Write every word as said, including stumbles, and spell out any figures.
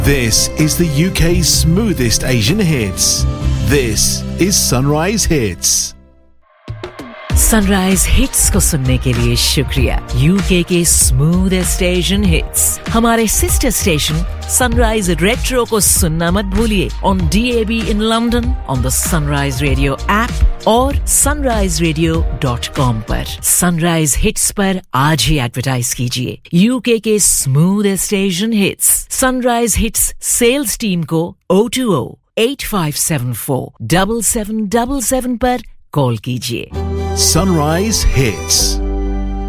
This is the U K's smoothest Asian hits. This is Sunrise Hits. Sunrise Hits को सुनने के लिए शुक्रिया. यूके के स्मूथेस्ट एशियन हिट्स हमारे सिस्टर स्टेशन Sunrise Retro को सुनना मत भूलिए on D A B in London, on the Sunrise Radio app और sunrise radio dot com पर. Sunrise Hits पर आज ही एडवर्टाइज कीजिए. यूके के smoothest Asian hits Sunrise Hits sales team को oh two oh, eight five seven four, seven seven seven seven पर call कीजिए. Sunrise Hits.